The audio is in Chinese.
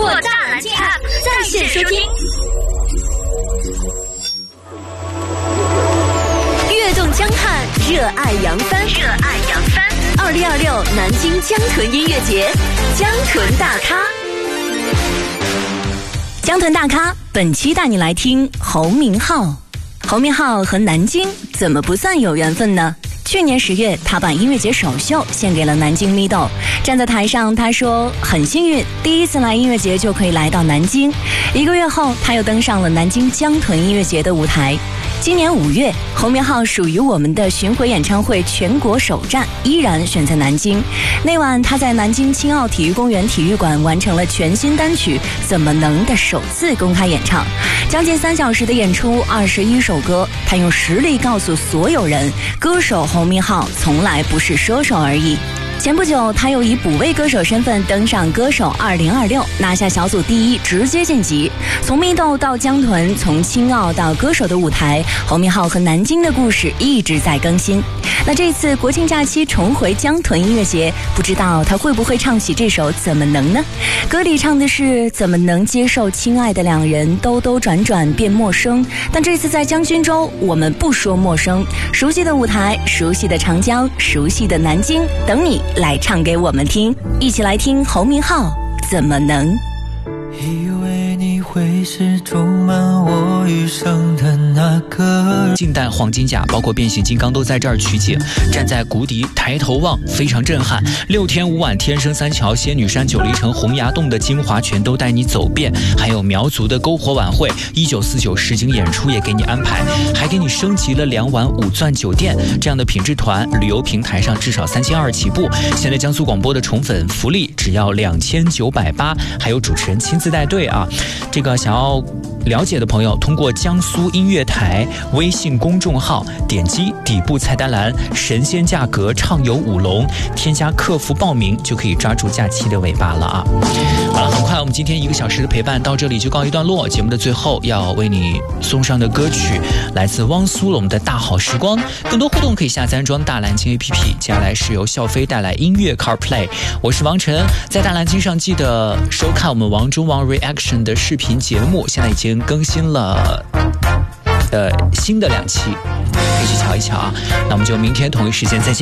大南京 App 在线收听。跃动江汉，热爱扬帆。2026南京江豚音乐节，江豚大咖。江豚大咖本期带你来听侯明昊。侯明昊和南京怎么不算有缘分呢？去年10月，他把音乐节首秀献给了南京 Mido。站在台上，他说很幸运，第一次来音乐节就可以来到南京。1个月后，他又登上了南京江豚音乐节的舞台。今年5月，侯明昊属于我们的巡回演唱会全国首站依然选在南京。那晚，他在南京青奥体育公园体育馆完成了全新单曲《怎么能》的首次公开演唱，将近3小时的演出，21首歌，他用实力告诉所有人，歌手侯明昊从来不是说说而已。前不久，他又以补位歌手身份登上歌手2026，拿下小组第1，直接晋级。从Mido到江豚，从青奥到歌手的舞台，侯明昊和南京的故事一直在更新。那这次国庆假期重回江豚音乐节，不知道他会不会唱起这首《怎么能》呢？歌里唱的是怎么能接受亲爱的两人兜兜转转变陌生，但这次在将军州，我们不说陌生，熟悉的舞台，熟悉的长江，熟悉的南京，等你来唱给我们听。一起来听侯明昊怎么能。 以为你会是充满我余生的那个。 近代黄金甲包括变形金刚都在这儿取景，站在谷底抬头望，非常震撼。6天5晚，天生三桥、仙女山、九黎城、洪崖洞的精华全都带你走遍，还有苗族的篝火晚会，1949实景演出也给你安排，还给你升级了2晚5钻酒店，这样的品质团，旅游平台上至少3200起步。现在江苏广播的宠粉福利只要2980，还有主持人亲自带队啊！这个想要了解的朋友，通过江苏音乐台微信公众号点击底部菜单栏神仙价格畅游舞龙，添加客服报名就可以抓住假期的尾巴了啊！好了，很快我们今天1个小时的陪伴到这里就告一段落。节目的最后要为你送上的歌曲来自汪苏泷的《大好时光》，更多互动可以下载安装大蓝鲸 APP。接下来是由笑飞带来音乐 CarPlay， 我是王晨，在大蓝鲸上记得收看我们王中王 Reaction 的视频节目，现在已经更新了新的2期，可以去瞧一瞧啊。那我们就明天同一时间再见。